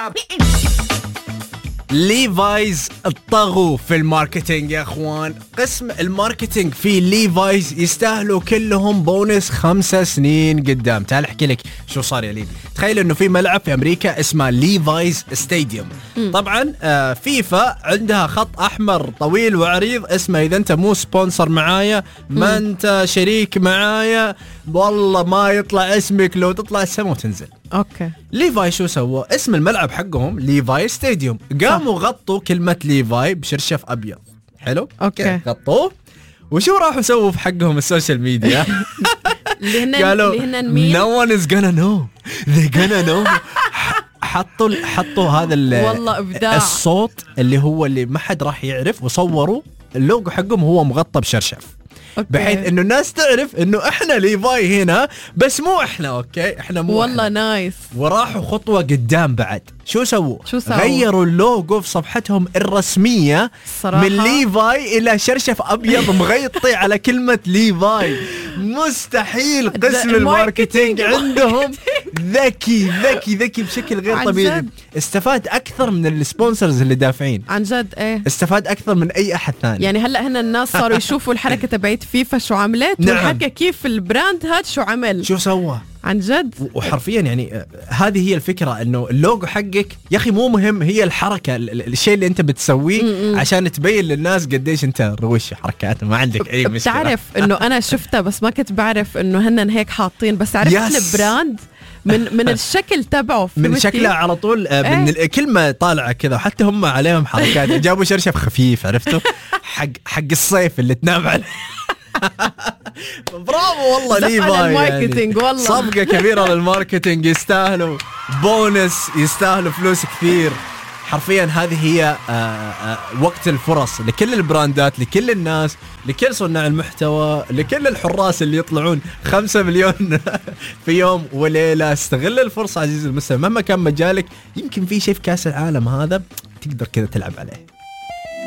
ليفايز الطغوا في الماركتينج يا اخوان. قسم الماركتينج في ليفايز يستاهلوا كلهم بونس 5 سنين قدام. تعال احكي لك شو صار يا ليل. تخيل انه في ملعب في امريكا اسمه ليفايز ستاديوم. طبعا فيفا عندها خط احمر طويل وعريض اسمه اذا انت مو سبونسر معايا ما انت شريك معايا والله ما يطلع اسمك، لو تطلع السما وتنزل. اوكي. ليفاي شو سووا؟ اسم الملعب حقهم ليفاي ستاديوم. قاموا غطوا كلمة ليفاي بشرشف أبيض. حلو؟ اوكي. غطوه. وشو راحوا سووا في حقهم السوشيال ميديا؟ قالوا no one is gonna know they're gonna know. حطوا هذا والله إبداع. الصوت اللي ما حد راح يعرف، وصوروا اللوجو حقهم هو مغطى بشرشف. بحيث انه الناس تعرف انه احنا ليفاي هنا بس مو احنا. اوكي احنا مو والله إحنا. نايس. وراحوا خطوة قدام بعد. شو سووا؟ غيروا اللوجو في صفحتهم الرسمية صراحة. من ليفاي الى شرشف ابيض مغطي على كلمة ليفاي. مستحيل قسم الماركتينج عندهم ذكي بشكل غير طبيعي. استفاد اكثر من السبونسرز اللي دافعين. عن جد ايه استفاد اكثر من اي احد ثاني. يعني هلا هنا الناس صاروا يشوفوا الحركة تبعت فيفا شو عملت. نعم. والحكى كيف البراند هاد شو عمل شو سوى عن جد. وحرفيا يعني هذه هي الفكرة، انه اللوجو حقك يا اخي مو مهم، هي الحركة الشيء اللي انت بتسويه عشان تبين للناس قديش انت روش حركات. ما عندك اي مشكلة. بتعرف انه انا شفتها بس ما كنت بعرف انه هنن هيك حاطين، بس عرفت البراند من الشكل تبعه من شكله على طول. من الكلمة طالعة كذا. حتى هم عليهم حركات. جابوا شرشف خفيف عرفتوا حق الصيف اللي تنام عليه. برافو والله ليفاي. الماركتينج يعني والله صفقة كبيرة للماركتينج. يستاهلوا بونس، يستاهلوا فلوس كثير. حرفيا هذه هي وقت الفرص لكل البراندات، لكل الناس، لكل صناع المحتوى، لكل الحراس اللي يطلعون 5 مليون في يوم وليلة. استغل الفرصة عزيزي المستمع مهما كان مجالك. يمكن في شيء في كاس العالم هذا تقدر كذا تلعب عليه.